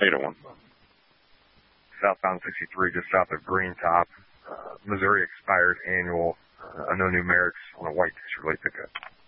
How you doing? Southbound 63, just south of Green Top. Missouri expired annual, no numerics on a white Chevrolet pickup.